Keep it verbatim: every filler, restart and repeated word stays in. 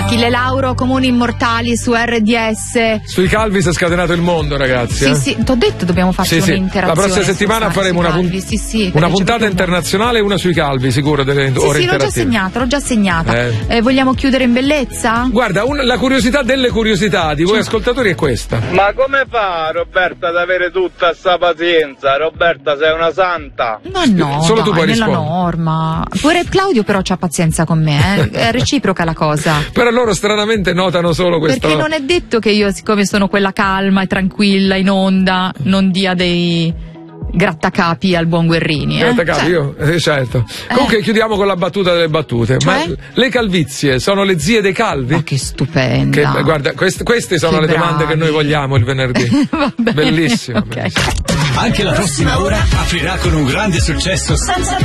Achille Lauro, Comuni Immortali su R D S. Sui calvi si è scatenato il mondo, ragazzi. Sì, eh? sì, t'ho detto dobbiamo farci sì, un'interazione. Sì. La prossima settimana faremo una, pun- sì, sì, una puntata internazionale e una sui calvi, sicuro, delle sì, ore sì, l'ho già interattive. segnata, l'ho già segnata. Eh. Eh, vogliamo chiudere in bellezza? Guarda, un, la curiosità delle curiosità di voi ascoltatori è questa. Ma come fa Roberta ad avere tutta sta pazienza? Roberta, sei una santa. Ma no, solo dai, tu puoi nella rispondere. norma. Pure Claudio però c'ha pazienza con me, eh. È reciproca la cosa. Però loro stranamente notano solo questo. Perché non è detto che io, siccome sono quella calma e tranquilla in onda, non dia dei grattacapi al buon Guerrini. Eh? Grattacapi, cioè, io, eh, certo. Eh. Comunque chiudiamo con la battuta delle battute. Cioè? Ma le calvizie sono le zie dei calvi? Ma che stupenda. Che, guarda, queste, queste sono che le domande bravi. che noi vogliamo il venerdì. Va bene, Bellissimo. okay. Bellissimo. Anche la prossima ora aprirà con un grande successo senza